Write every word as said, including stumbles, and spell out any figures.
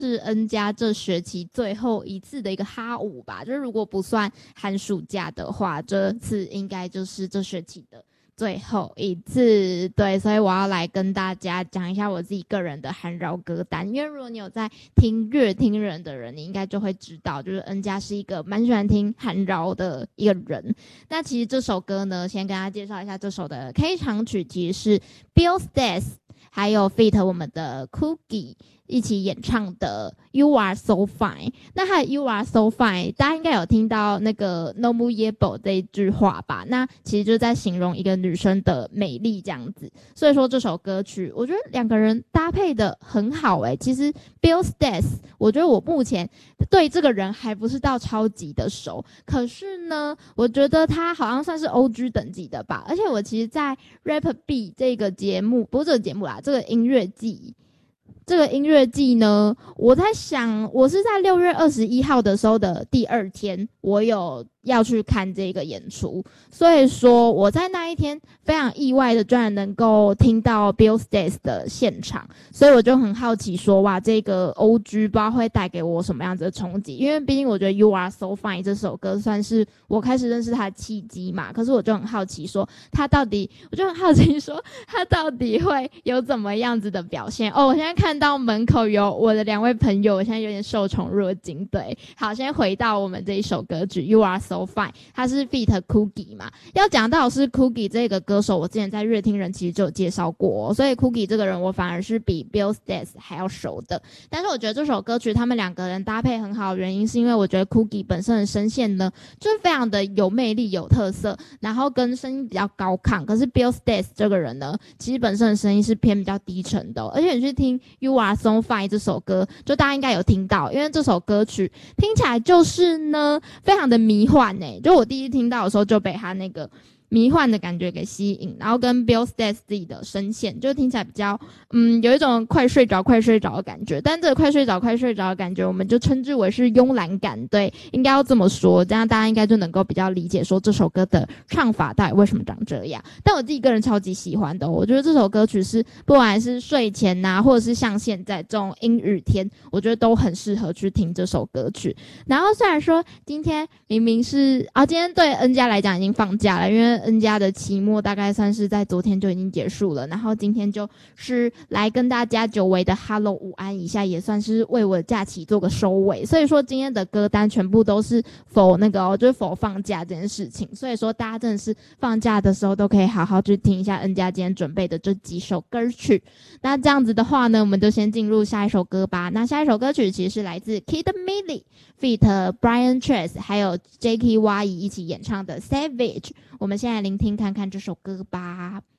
是 N 家这学期最后一次的一个哈舞吧，就是如果不算寒暑假的话，这次应该就是这学期的最后一次。对，所以我要来跟大家讲一下我自己个人的韩饶歌单，因为如果你有在听乐听人的人，你应该就会知道，就是 N 家是一个蛮喜欢听韩饶的一个人。那其实这首歌呢，先跟大家介绍一下，这首的 K 场曲其实是 BillStairs 还有 feat 我们的 Cookie一起演唱的 You Are So Fine。 那他的 You Are So Fine 大家应该有听到那个 Nomu Yebo 这一句话吧，那其实就是在形容一个女生的美丽这样子。所以说这首歌曲我觉得两个人搭配的很好诶、欸、其实 BillStairs 我觉得我目前对这个人还不是到超级的熟，可是呢我觉得他好像算是 O G 等级的吧。而且我其实在 Rap B 这个节目，不是这个节目啦，这个音乐季这个音乐季呢，我在想我是在六月二十一号的时候的第二天，我有要去看这个演出，所以说我在那一天非常意外的居然能够听到 BillStairs 的现场，所以我就很好奇说哇，这个 O G 不知道会带给我什么样子的冲击。因为毕竟我觉得 You Are So Fine 这首歌算是我开始认识他的契机嘛，可是我就很好奇说他到底我就很好奇说他到底会有怎么样子的表现。哦，我现在看到门口有我的两位朋友，我现在有点受宠若惊。对，好，先回到我们这一首歌曲 You Are So Fine， 它是 feat Cookie 嘛。要讲到是 Cookie 这个歌手，我之前在乐听人其实就有介绍过、哦、所以 Cookie 这个人我反而是比 BillStairs 还要熟的。但是我觉得这首歌曲他们两个人搭配很好的原因是因为我觉得 Cookie 本身的声线呢就是非常的有魅力有特色，然后跟声音比较高亢。可是 BillStairs 这个人呢其实本身的声音是偏比较低沉的、哦、而且你去听 You Are So Fine 这首歌，就大家应该有听到，因为这首歌曲听起来就是呢非常的迷幻诶、欸，就我第一次听到的时候就被他那个迷幻的感觉给吸引，然后跟 BillStairs 自己的声线就听起来比较嗯有一种快睡着快睡着的感觉，但这个快睡着快睡着的感觉我们就称之为是慵懒感。对，应该要这么说，这样大家应该就能够比较理解说这首歌的唱法到底为什么长这样。但我自己个人超级喜欢的、哦、我觉得这首歌曲是不管是睡前啊或者是像现在这种阴雨天，我觉得都很适合去听这首歌曲。然后虽然说今天明明是啊，今天对 N 家来讲已经放假了，因为N 家的期末大概算是在昨天就已经结束了，然后今天就是来跟大家久违的 Hello 午安一下，也算是为我的假期做个收尾。所以说今天的歌单全部都是否那个、哦、就是否放假这件事情，所以说大家真的是放假的时候都可以好好去听一下 N 家今天准备的这几首歌曲。那这样子的话呢，我们就先进入下一首歌吧。那下一首歌曲其实是来自 Kid Millie feat Brian Trace 还有 J K Y 一起演唱的 Savage， 我们先来聆听看看这首歌吧。